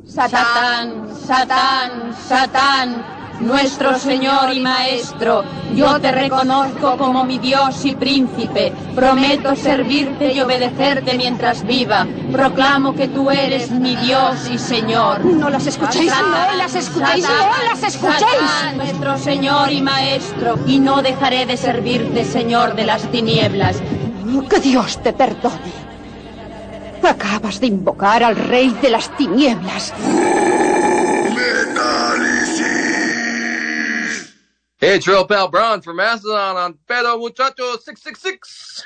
Satán, Satán, Satán, nuestro Señor y Maestro, yo te reconozco como mi Dios y príncipe. Prometo servirte y obedecerte mientras viva. Proclamo que tú eres mi Dios y Señor. No las escuchéis, no las escuchéis, no las escuchéis. Satán, nuestro Señor y Maestro, y no dejaré de servirte, Señor de las tinieblas. Que Dios te perdone. Acabas de invocar al Rey de las Tinieblas. Hey, Trail Pal Brown from Mastodon on Pedo Muchacho 666.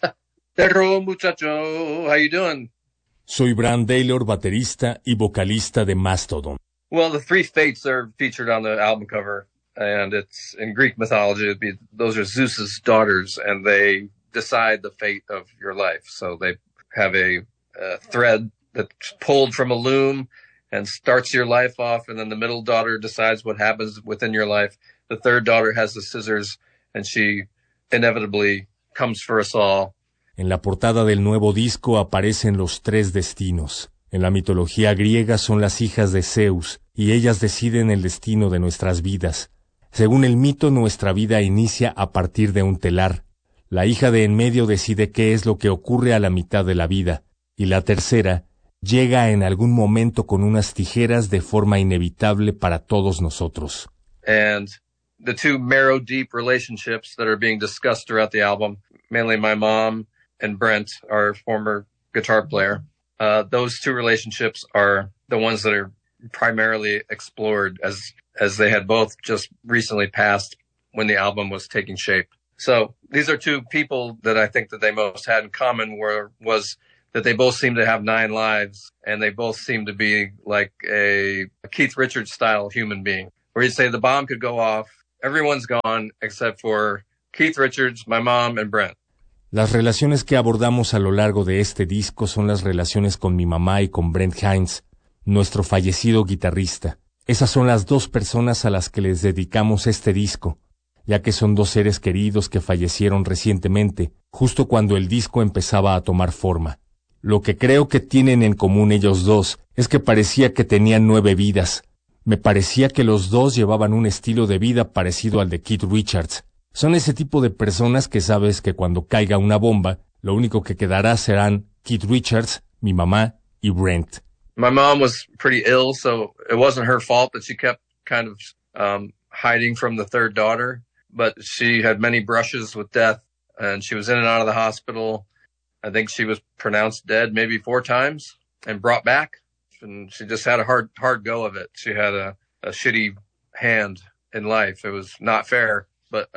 Perro Muchacho, how you doing? Soy Bran Taylor, baterista y vocalista de Mastodon. Well, the three fates are featured on the album cover, and it's in Greek mythology. Those are Zeus's daughters, and they decide the fate of your life. So they have a thread that's pulled from a loom and starts your life off, and then the middle daughter decides what happens within your life. The third daughter has the scissors, and she inevitably comes for us all. En la portada del nuevo disco aparecen los tres destinos. En la mitología griega son las hijas de Zeus, y ellas deciden el destino de nuestras vidas. Según el mito, nuestra vida inicia a partir de un telar. La hija de en medio decide qué es lo que ocurre a la mitad de la vida, y la tercera llega en algún momento con unas tijeras de forma inevitable para todos nosotros. And the two marrow deep relationships that are being discussed throughout the album, mainly my mom and Brent, our former guitar player, those two relationships are the ones that are primarily explored as they had both just recently passed when the album was taking shape. So these are two people that I think that they most had in common was that they both seem to have 9 lives, and they both seem to be like a Keith Richards style human being, where you'd say the bomb could go off, everyone's gone except for Keith Richards, my mom, and Brent. Las relaciones que abordamos a lo largo de este disco son las relaciones con mi mamá y con Brent Hinds, nuestro fallecido guitarrista. Esas son las dos personas a las que les dedicamos este disco, ya que son dos seres queridos que fallecieron recientemente, justo cuando el disco empezaba a tomar forma. Lo que creo que tienen en común ellos dos es que parecía que tenían 9 vidas. Me parecía que los dos llevaban un estilo de vida parecido al de Keith Richards. Son ese tipo de personas que sabes que cuando caiga una bomba, lo único que quedará serán Keith Richards, mi mamá y Brent. My mom was pretty ill, so it wasn't her fault that she kept kind of hiding from the third daughter, but she had many brushes with death, and she was in and out of the hospital. I think she was pronounced dead maybe 4 times and brought back, and she just had a hard go of it. She had a shitty hand in life. It was not fair, but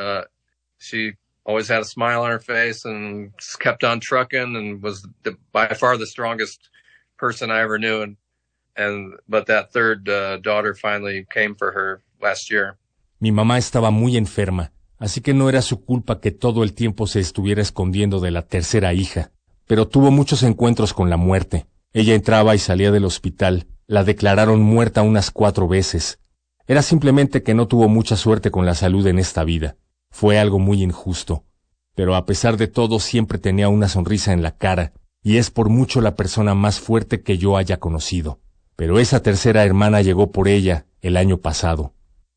she always had a smile on her face and kept on trucking and was by far the strongest person I ever knew. But that third daughter finally came for her last year. Mi mamá estaba muy enferma, así que no era su culpa que todo el tiempo se estuviera escondiendo de la tercera hija, pero tuvo muchos encuentros con la muerte. Ella entraba y salía del hospital, la declararon muerta unas 4 veces. Era simplemente que no tuvo mucha suerte con la salud en esta vida. Fue algo muy injusto, pero a pesar de todo siempre tenía una sonrisa en la cara, y es por mucho la persona más fuerte que yo haya conocido. Pero esa tercera hermana llegó por ella el año pasado.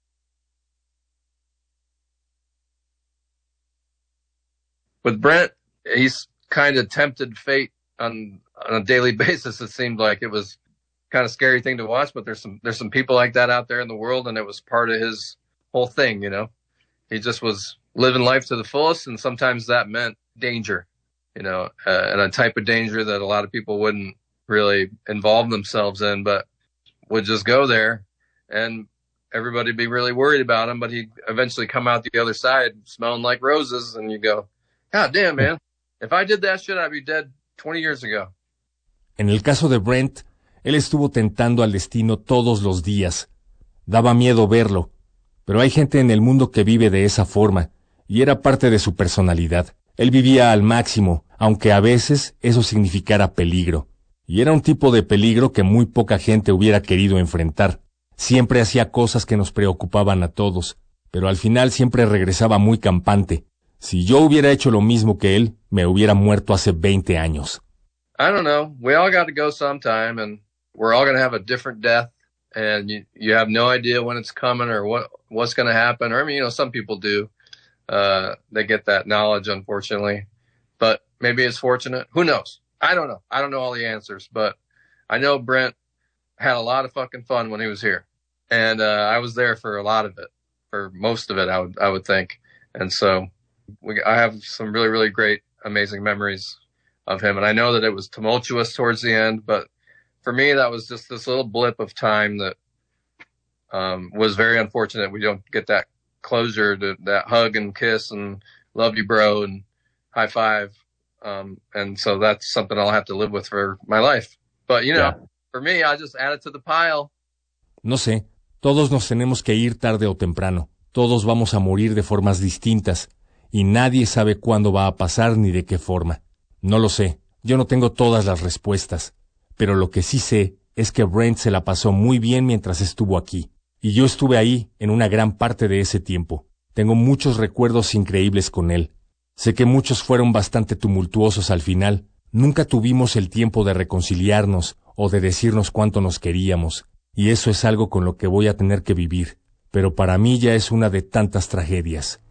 With Brent, he's kind of tempted fate on a daily basis. It seemed like it was kind of scary thing to watch, but there's some people like that out there in the world, and it was part of his whole thing, you know. He just was living life to the fullest, and sometimes that meant danger, you know, and a type of danger that a lot of people wouldn't really involve themselves in, but would just go there, and everybody be really worried about him, but he'd eventually come out the other side smelling like roses, and you go, God damn, man, if I did that shit, I'd be dead 20 years ago. En el caso de Brent, él estuvo tentando al destino todos los días. Daba miedo verlo, pero hay gente en el mundo que vive de esa forma, y era parte de su personalidad. Él vivía al máximo, aunque a veces eso significara peligro. Y era un tipo de peligro que muy poca gente hubiera querido enfrentar. Siempre hacía cosas que nos preocupaban a todos, pero al final siempre regresaba muy campante. Si yo hubiera hecho lo mismo que él, me hubiera muerto hace 20 años. I don't know. We all got to go sometime, and we're all going to have a different death, and you have no idea when it's coming or what's going to happen. Or, I mean, some people do. They get that knowledge, unfortunately. But maybe it's fortunate. Who knows? I don't know. I don't know all the answers, but I know Brent had a lot of fucking fun when he was here. And I was there for a lot of it, for most of it, I would think. And so I have some really, really great, amazing memories of him. And I know that it was tumultuous towards the end, but for me, that was just this little blip of time that was very unfortunate. We don't get that closure, to that hug and kiss and love you, bro, and high five. And so that's something I'll have to live with for my life. But, for me, I just add it to the pile. No sé, todos nos tenemos que ir tarde o temprano. Todos vamos a morir de formas distintas. Y nadie sabe cuándo va a pasar ni de qué forma. No lo sé, yo no tengo todas las respuestas. Pero lo que sí sé es que Brent se la pasó muy bien mientras estuvo aquí. Y yo estuve ahí en una gran parte de ese tiempo. Tengo muchos recuerdos increíbles con él. Sé que muchos fueron bastante tumultuosos al final. Nunca tuvimos el tiempo de reconciliarnos o de decirnos cuánto nos queríamos. Y eso es algo con lo que voy a tener que vivir. Pero para mí ya es una de tantas tragedias.